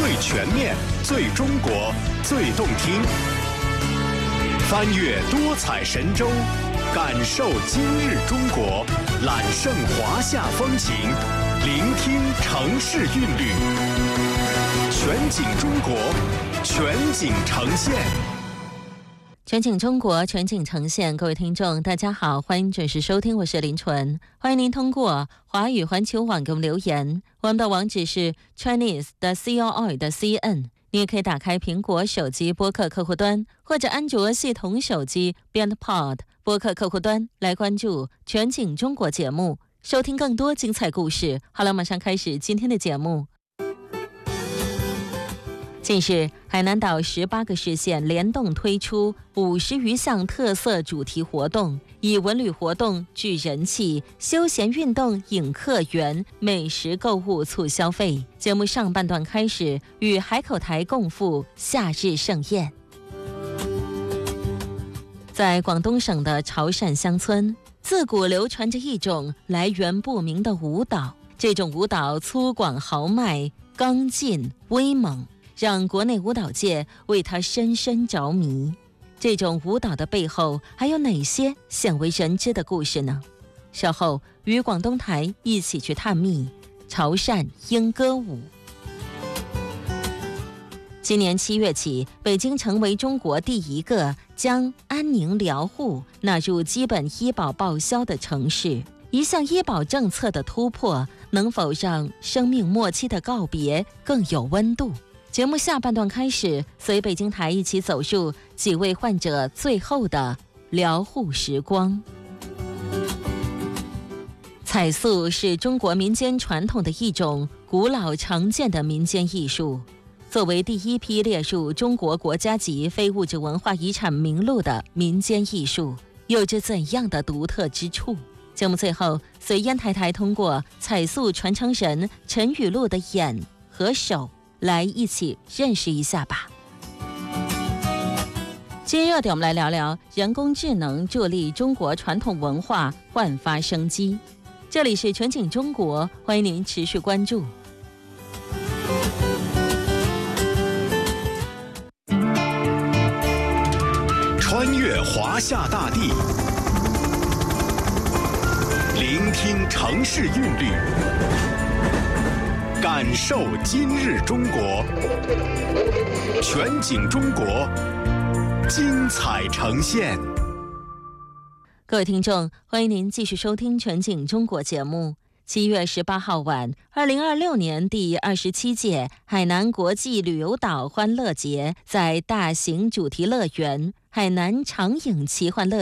最全面、最中国、最动听。翻越多彩神州，感受今日中国，揽胜华夏风情，聆听城市韵律。全景中国，全景呈现。 全景中国，全景呈现。各位听众大家好，欢迎准时收听，我是林纯。欢迎您通过华语环球网给我们留言，我们的网址是 chinese.com.cn。 你也可以打开苹果手机播客客户端，或者安卓系统手机 BeyondPod 播客客户端来关注全景中国节目，收听更多精彩故事。好了，马上开始今天的节目。近日，海南岛18个市县联动推出50余项特色主题活动，以文旅活动聚人气，休闲运动引客源，美食购物促消费。节目上半段开始，与海口台共赴夏日盛宴。在广东省的潮汕乡村，自古流传着一种来源不明的舞蹈，这种舞蹈粗犷豪迈、刚劲威猛，让国内舞蹈界为它深深着迷。这种舞蹈的背后还有哪些鲜为人知的故事呢？稍后与广东台一起去探秘潮汕莺歌舞。今年7月起，北京成为中国第一个将安宁疗护纳入基本医保报销的城市。一项医保政策的突破，能否让生命末期的告别更有温度？节目下半段开始，随北京台一起走入几位患者最后的疗护时光。彩塑是中国民间传统的一种古老常见的民间艺术，作为第一批列入中国国家级非物质文化遗产名录的民间艺术，有着怎样的独特之处？节目最后，随烟台台通过彩塑传承人陈雨露的眼和手来一起认识一下吧。今日热点，我们来聊聊人工智能助力中国传统文化焕发生机。这里是全景中国，欢迎您持续关注。 穿越华夏大地，聆听城市韵律，感受今日中国，全景中国，精彩呈现。 各位听众，欢迎您继续收听全景中国节目。7月18号晚，2026年第27届海南国际旅游岛欢乐节在大型主题乐园海南长影奇幻乐